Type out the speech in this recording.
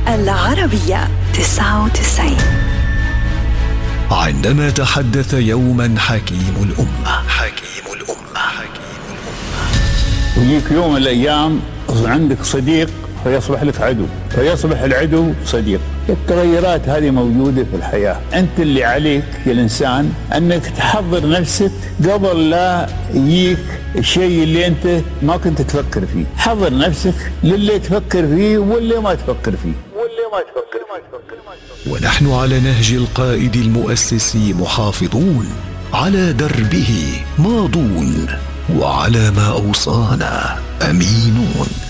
العربية 99. عندما تحدث يوما حكيم الأمة ويجيك يوم من الأيام عندك صديق فيصبح لك عدو، فيصبح العدو صديق. التغيرات هذه موجودة في الحياة. أنت اللي عليك يا الإنسان أنك تحضر نفسك قبل لا يجيك الشيء اللي أنت ما كنت تفكر فيه. حضر نفسك للي تفكر فيه واللي ما تفكر فيه. ونحن على نهج القائد المؤسس محافظون، على دربه ماضون، وعلى ما أوصانا أمينون.